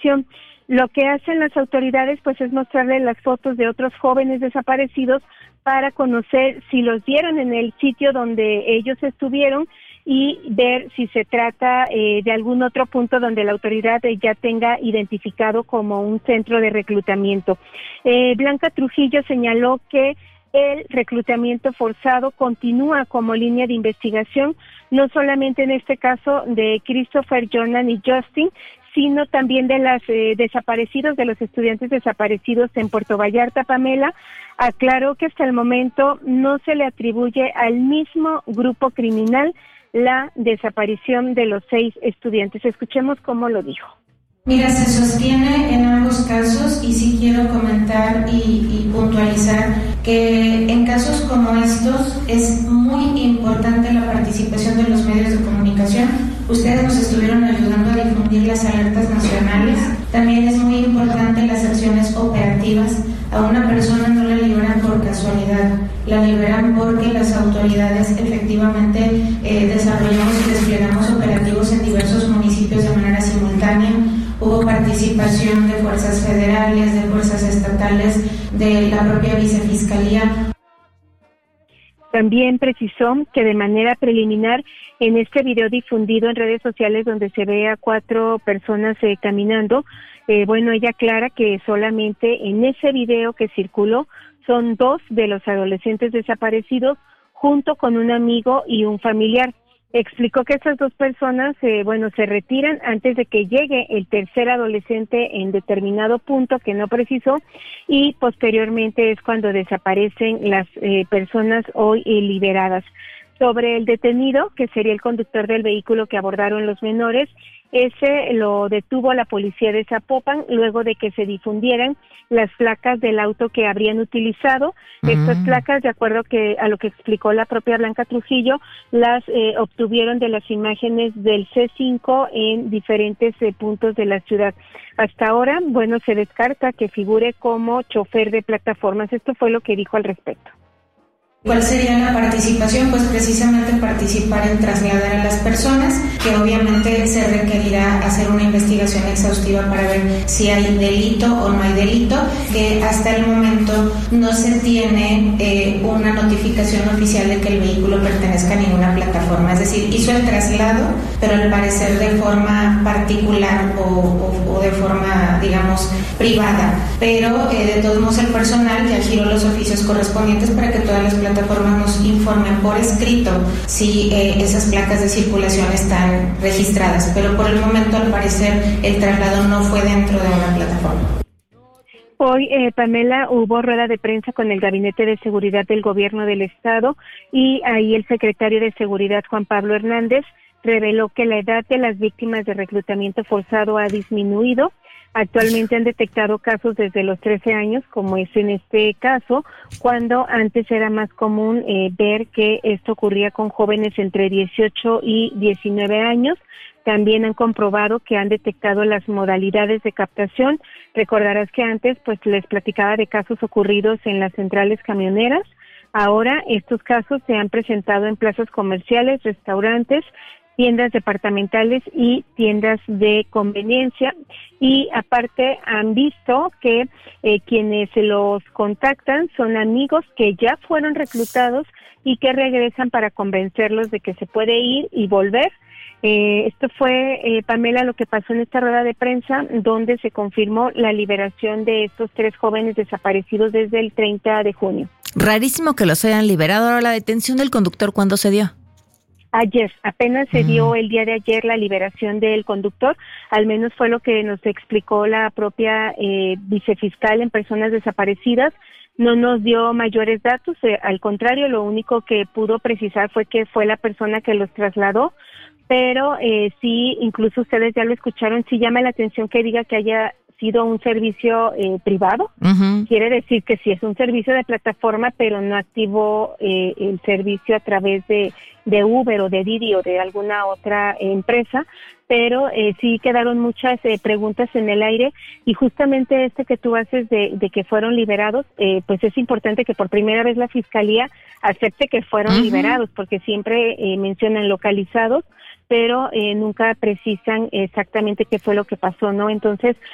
desaparición. Lo que hacen las autoridades pues es mostrarles las fotos de otros jóvenes desaparecidos para conocer si los vieron en el sitio donde ellos estuvieron y ver si se trata de algún otro punto donde la autoridad ya tenga identificado como un centro de reclutamiento. Blanca Trujillo señaló que el reclutamiento forzado continúa como línea de investigación, no solamente en este caso de Christopher, Jordan y Justin, sino también de los desaparecidos, de los estudiantes desaparecidos en Puerto Vallarta. Pamela aclaró que hasta el momento no se le atribuye al mismo grupo criminal la desaparición de los 6 estudiantes. Escuchemos cómo lo dijo. Mira, se sostiene en ambos casos y sí quiero comentar y puntualizar que en casos como estos es muy importante la participación de los medios de comunicación. Ustedes nos estuvieron ayudando a difundir las alertas nacionales. También es muy importante las acciones operativas. A una persona no la liberan por casualidad, la liberan porque las autoridades efectivamente desarrollamos y desplegamos operativos en diversos municipios de manera simultánea. Hubo participación de fuerzas federales, de fuerzas estatales, de la propia vicefiscalía. También precisó que de manera preliminar en este video difundido en redes sociales donde se ve a 4 personas caminando, ella aclara que solamente en ese video que circuló son 2 de los adolescentes desaparecidos junto con un amigo y un familiar. Explicó que esas 2 personas, se retiran antes de que llegue el tercer adolescente en determinado punto que no precisó y posteriormente es cuando desaparecen las personas hoy liberadas. Sobre el detenido, que sería el conductor del vehículo que abordaron los menores, ese lo detuvo la policía de Zapopan luego de que se difundieran las placas del auto que habrían utilizado. Estas placas, de acuerdo a lo que explicó la propia Blanca Trujillo, las obtuvieron de las imágenes del C5 en diferentes puntos de la ciudad. Hasta ahora, se descarta que figure como chofer de plataformas. Esto fue lo que dijo al respecto. ¿Cuál sería la participación? Pues precisamente participar en trasladar a las personas, que obviamente se requerirá hacer una investigación exhaustiva para ver si hay delito o no hay delito, que hasta el momento no se tiene una notificación oficial de que el vehículo pertenezca a ninguna plataforma, es decir, hizo el traslado, pero al parecer de forma particular o de forma, digamos, privada, pero de todos modos el personal ya giró los oficios correspondientes para que todas las plataformas nos informen por escrito si esas placas de circulación están registradas, pero por el momento al parecer el traslado no fue dentro de una plataforma. Hoy, Pamela, hubo rueda de prensa con el Gabinete de Seguridad del Gobierno del Estado y ahí el secretario de Seguridad, Juan Pablo Hernández, reveló que la edad de las víctimas de reclutamiento forzado ha disminuido. Actualmente han detectado casos desde los 13 años, como es en este caso, cuando antes era más común ver que esto ocurría con jóvenes entre 18 y 19 años. También han comprobado que han detectado las modalidades de captación. Recordarás que antes les platicaba de casos ocurridos en las centrales camioneras. Ahora estos casos se han presentado en plazas comerciales, restaurantes, tiendas departamentales y tiendas de conveniencia, y aparte han visto que quienes los contactan son amigos que ya fueron reclutados y que regresan para convencerlos de que se puede ir y volver. Esto fue, Pamela, lo que pasó en esta rueda de prensa, donde se confirmó la liberación de estos 3 jóvenes desaparecidos desde el 30 de junio. Rarísimo que los hayan liberado. Ahora, la detención del conductor, ¿cuándo se dio? Ayer, apenas se dio el día de ayer la liberación del conductor, al menos fue lo que nos explicó la propia vicefiscal en personas desaparecidas. No nos dio mayores datos, al contrario, lo único que pudo precisar fue que fue la persona que los trasladó, pero sí, incluso ustedes ya lo escucharon, sí llama la atención que diga que haya sido un servicio privado. Quiere decir que sí es un servicio de plataforma, pero no activó el servicio a través de Uber o de Didi o de alguna otra empresa, pero sí quedaron muchas preguntas en el aire, y justamente que tú haces de que fueron liberados, pues es importante que por primera vez la Fiscalía acepte que fueron liberados, porque siempre mencionan localizados, pero nunca precisan exactamente qué fue lo que pasó, ¿no? Entonces,